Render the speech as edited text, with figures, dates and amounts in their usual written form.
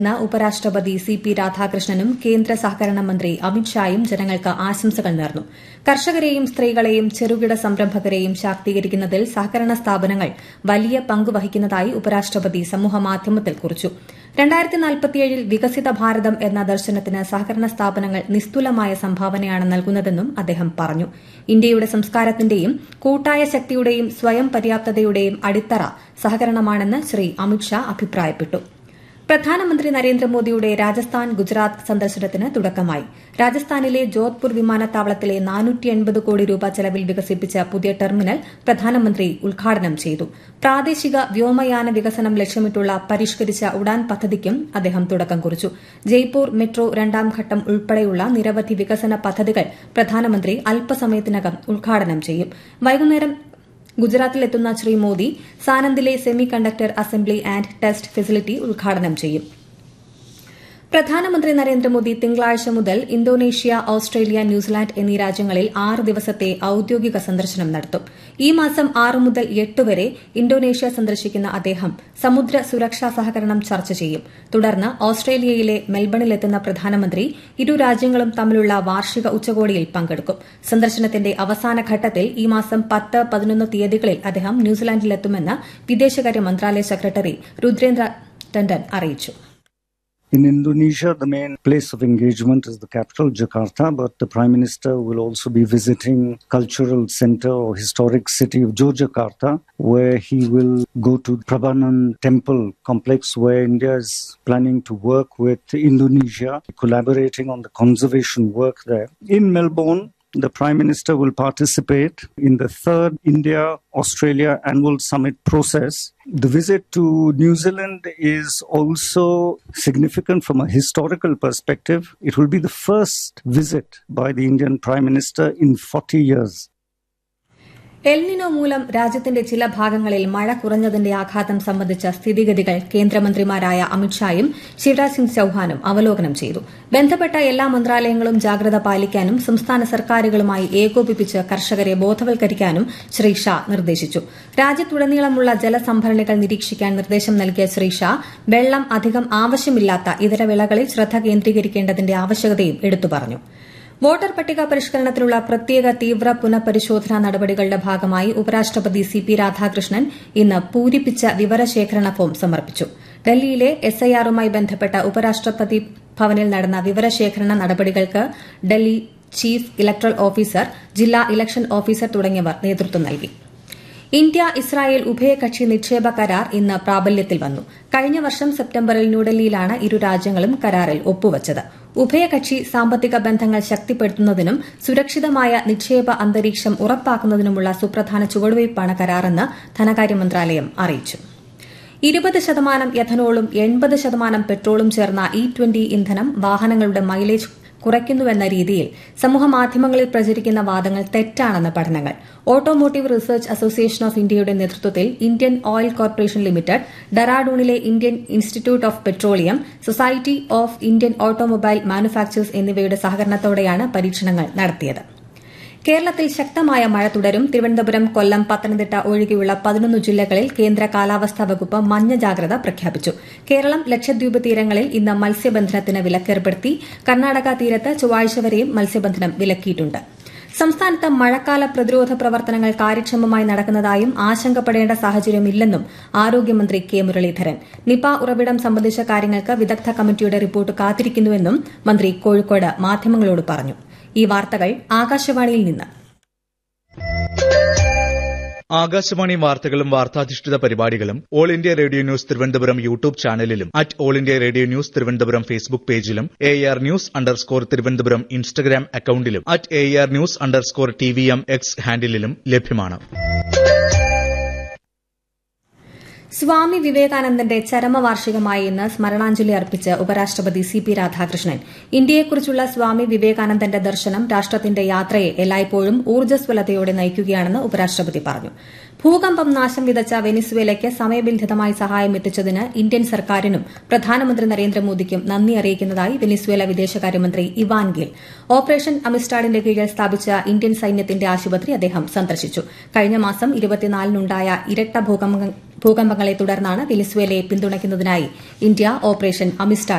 ഉപരാഷ്ട്രപതി സി.പി. രാധാകൃഷ്ണനും കേന്ദ്ര സഹകരണ മന്ത്രി അമിത്ഷായും ജനങ്ങൾക്ക് ആശംസകൾ നേർന്നു. കർഷകരെയും സ്ത്രീകളെയും ചെറുകിട സംരംഭകരെയും ശാക്തീകരിക്കുന്നതിൽ സഹകരണ സ്ഥാപനങ്ങൾ വലിയ പങ്ക് വഹിക്കുന്നതായി ഉപരാഷ്ട്രപതി സമൂഹമാധ്യമത്തിൽ കുറിച്ചു. 2047 ൽ വികസിത ഭാരതം എന്ന ദർശനത്തിന് സഹകരണ സ്ഥാപനങ്ങൾ നിസ്തുലമായ സംഭാവനയാണ് നൽകുന്നതെന്നും അദ്ദേഹം പറഞ്ഞു. ഇന്ത്യയുടെ സംസ്കാരത്തിന്റെയും കൂട്ടായ ശക്തിയുടെയും സ്വയം പര്യാപ്തതയുടെയും അടിത്തറ സഹകരണമാണെന്ന് ശ്രീ അമിത്ഷാ അഭിപ്രായപ്പെട്ടു. പ്രധാനമന്ത്രി നരേന്ദ്രമോദിയുടെ രാജസ്ഥാൻ ഗുജറാത്ത് സന്ദർശനത്തിന് തുടക്കമായി. രാജസ്ഥാനിലെ ജോധ്പൂർ വിമാനത്താവളത്തിലെ 480 കോടി രൂപ ചെലവിൽ വികസിപ്പിച്ച പുതിയ ടെർമിനൽ പ്രധാനമന്ത്രി ഉദ്ഘാടനം ചെയ്തു. പ്രാദേശിക വ്യോമയാന വികസനം ലക്ഷ്യമിട്ടുള്ള പരിഷ്കരിച്ച ഉഡാൻ പദ്ധതിക്കും അദ്ദേഹം തുടക്കം കുറിച്ചു. ജയ്പൂർ മെട്രോ രണ്ടാം ഘട്ടം ഉൾപ്പെടെയുള്ള നിരവധി വികസന പദ്ധതികൾ പ്രധാനമന്ത്രി അല്പസമയത്തിനകം ഉദ്ഘാടനം ചെയ്യും. വൈകുന്നേരം ഗുജറാത്തിലെത്തുന്ന Shri Modi സാനന്ദിലെ semi conductor assembly and test facility ഉദ്ഘാടനം ചെയ്യും. പ്രധാനമന്ത്രി നരേന്ദ്രമോദി തിങ്കളാഴ്ച മുതൽ ഇന്തോനേഷ്യ, ഓസ്ട്രേലിയ, ന്യൂസിലാന്റ് എന്നീ രാജ്യങ്ങളിൽ 6 ദിവസത്തെ ഔദ്യോഗിക സന്ദർശനം നടത്തും. ഈ മാസം 6 മുതൽ 8 വരെ ഇന്തോനേഷ്യ സന്ദർശിക്കുന്ന അദ്ദേഹം സമുദ്ര സുരക്ഷാ സഹകരണം ചർച്ച ചെയ്യും. തുടർന്ന് ഓസ്ട്രേലിയയിലെ മെൽബണിലെത്തുന്ന പ്രധാനമന്ത്രി ഇരു രാജ്യങ്ങളും തമ്മിലുള്ള വാർഷിക ഉച്ചകോടിയിൽ പങ്കെടുക്കും. സന്ദർശനത്തിന്റെ അവസാന ഘട്ടത്തിൽ ഈ മാസം 10, 11 തീയതികളിൽ അദ്ദേഹം ന്യൂസിലാന്റിലെത്തുമെന്ന് വിദേശകാര്യ മന്ത്രാലയ സെക്രട്ടറി രുദ്രേന്ദ്ര ടണ്ടൻ അറിയിച്ചു. In Indonesia, the main place of engagement is the capital, Jakarta, but the Prime Minister will also be visiting cultural center or historic city of Yogyakarta, where he will go to Prabanan Temple complex, where India is planning to work with Indonesia, collaborating on the conservation work there. In Melbourne, the Prime Minister will participate in the 3rd India-Australia annual summit process. The visit to New Zealand is also significant from a historical perspective. It will be the first visit by the Indian Prime Minister in 40 years. El Niño മൂലം രാജ്യത്തിന്റെ ചില ഭാഗങ്ങളിൽ മഴ കുറഞ്ഞതിന്റെ ആഘാതം സംബന്ധിച്ച സ്ഥിതിഗതികൾ കേന്ദ്രമന്ത്രിമാരായ അമിത്ഷായും ശിവരാജ് സിംഗ് ചൌഹാനും അവലോകനം ചെയ്തു. ബന്ധപ്പെട്ട എല്ലാ മന്ത്രാലയങ്ങളും ജാഗ്രത പാലിക്കാനും സംസ്ഥാന സർക്കാരുകളുമായി ഏകോപിപ്പിച്ച് കർഷകരെ ബോധവൽക്കരിക്കാനും ശ്രീ ഷാ നിർദ്ദേശിച്ചു. രാജ്യത്തുടനീളമുള്ള ജലസംഭരണികൾ നിരീക്ഷിക്കാൻ നിർദ്ദേശം നൽകിയ ശ്രീ ഷാ വെള്ളം അധികം ആവശ്യമില്ലാത്ത ഇതര വിളകളിൽ ശ്രദ്ധ കേന്ദ്രീകരിക്കേണ്ടതിന്റെ ആവശ്യകതയും എടുത്തു പറഞ്ഞു. വോട്ടർ പട്ടിക പരിഷ്കരണത്തിലുള്ള പ്രത്യേക തീവ്ര പുനഃപരിശോധനാ നടപടികളുടെ ഭാഗമായി ഉപരാഷ്ട്രപതി സി.പി. രാധാകൃഷ്ണൻ ഇന്ന് പൂരിപ്പിച്ച വിവരശേഖരണ ഫോം സമർപ്പിച്ചു. ഡൽഹിയിലെ എസ്ഐആറുമായി ബന്ധപ്പെട്ട ഉപരാഷ്ട്രപതി ഭവനിൽ നടന്ന വിവരശേഖരണ നടപടികൾക്ക് ഡൽഹി ചീഫ് ഇലക്ടറൽ ഓഫീസർ, ജില്ലാ ഇലക്ഷൻ ഓഫീസർ തുടങ്ങിയവർ നേതൃത്വം നൽകി. ഇന്ത്യ ഇസ്രായേൽ ഉഭയകക്ഷി നിക്ഷേപ കരാർ ഇന്ന് പ്രാബല്യത്തിൽ വന്നു. കഴിഞ്ഞ വർഷം സെപ്റ്റംബറിൽ ന്യൂഡൽഹിയിലാണ് ഇരു രാജ്യങ്ങളും കരാറിൽ ഒപ്പുവച്ചത്. ഉഭയകക്ഷി സാമ്പത്തിക ബന്ധങ്ങൾ ശക്തിപ്പെടുത്തുന്നതിനും സുരക്ഷിതമായ നിക്ഷേപ അന്തരീക്ഷം ഉറപ്പാക്കുന്നതിനുമുള്ള സുപ്രധാന ചുവടുവയ്പ്പാണ് കരാറെന്ന് ധനകാര്യ മന്ത്രാലയം അറിയിച്ചു. 20% എഥനോളും 80% പെട്രോളും ചേർന്ന E20 ഇന്ധനം വാഹനങ്ങളുടെ മൈലേജ് കുറയ്ക്കുന്നുവെന്ന രീതിയിൽ സമൂഹമാധ്യമങ്ങളിൽ പ്രചരിക്കുന്ന വാദങ്ങൾ തെറ്റാണെന്ന് പഠനങ്ങൾ. ഓട്ടോമോട്ടീവ് റിസർച്ച് അസോസിയേഷൻ ഓഫ് ഇന്ത്യയുടെ നേതൃത്വത്തിൽ Indian oil corporation limited, ഡെറാഡൂണിലെ Indian institute of petroleum, society of Indian automobile manufacturers എന്നിവയുടെ സഹകരണത്തോടെയാണ് പരീക്ഷണങ്ങൾ നടത്തിയത്. കേരളത്തിൽ ശക്തമായ മഴ തുടരും. തിരുവനന്തപുരം, കൊല്ലം, പത്തനംതിട്ട ഒഴികെയുള്ള 11 ജില്ലകളിൽ കേന്ദ്ര കാലാവസ്ഥാ വകുപ്പ് മഞ്ഞ ജാഗ്രത പ്രഖ്യാപിച്ചു. കേരളം, ലക്ഷദ്വീപ് തീരങ്ങളിൽ ഇന്ന് മത്സ്യബന്ധനത്തിന് വിലക്കേർപ്പെടുത്തി. കർണാടക തീരത്ത് ചൊവ്വാഴ്ച വരെയും മത്സ്യബന്ധനം വിലക്കിയിട്ടുണ്ട്. സംസ്ഥാനത്ത് മഴക്കാല പ്രതിരോധ പ്രവർത്തനങ്ങൾ കാര്യക്ഷമമായി നടക്കുന്നതായും ആശങ്കപ്പെടേണ്ട സാഹചര്യമില്ലെന്നും ആരോഗ്യമന്ത്രി കെ മുരളീധരൻ. നിപ ഉറവിടം സംബന്ധിച്ച കാര്യങ്ങൾക്ക് വിദഗ്ധ കമ്മിറ്റിയുടെ റിപ്പോർട്ട് കാത്തിരിക്കുന്നുവെന്നും മന്ത്രി കോഴിക്കോട് മാധ്യമങ്ങളോട് പറഞ്ഞു. ഈ വാർത്തകൾ ആകാശവാണിയിൽ നിന്ന്. ആകാശവാണി വാർത്തകളും വാർത്താധിഷ്ഠിത പരിപാടികളും all India radio news Thiruvananthapuram YouTube ചാനലിലും all India radio news Thiruvananthapuram Facebook പേജിലും AR News_ തിരുവനന്തപുരം ഇൻസ്റ്റഗ്രാം അക്കൌണ്ടിലും AR News_TVM X ഹാൻഡിലും ലഭ്യമാണ്. സ്വാമി വിവേകാനന്ദന്റെ ചരമവാർഷികമായ ഇന്ന് സ്മരണാഞ്ജലി അർപ്പിച്ച് ഉപരാഷ്ട്രപതി സി.പി. രാധാകൃഷ്ണൻ. ഇന്ത്യയെക്കുറിച്ചുള്ള സ്വാമി വിവേകാനന്ദന്റെ ദർശനം രാഷ്ട്രത്തിന്റെ യാത്രയെ എല്ലായ്പ്പോഴും ഊർജ്ജസ്വലതയോടെ നയിക്കുകയാണെന്ന് ഉപരാഷ്ട്രപതി പറഞ്ഞു. ഭൂകമ്പം നാശം വിതച്ച വെനിസ്വേലയ്ക്ക് സമയബന്ധിതമായി സഹായം എത്തിച്ചതിന് ഇന്ത്യൻ സർക്കാരിനും പ്രധാനമന്ത്രി നരേന്ദ്രമോദിക്കും നന്ദി അറിയിക്കുന്നതായി വെനിസ്വേല വിദേശകാര്യമന്ത്രി ഇവാൻ ഗിൽ. ഓപ്പറേഷൻ അമിസ്റ്റാഡിന്റെ കീഴിൽ സ്ഥാപിച്ച ഇന്ത്യൻ സൈന്യത്തിന്റെ ആശുപത്രി അദ്ദേഹം സന്ദർശിച്ചു. കഴിഞ്ഞ മാസം 24-നുണ്ടായ ഇരട്ട ഭൂകമ്പങ്ങളെ തുടർന്നാണ് വെനിസ്വേലയെ പിന്തുണയ്ക്കുന്നതിനായി ഇന്ത്യ ഓപ്പറേഷൻ അമിസ്റ്റാഡ്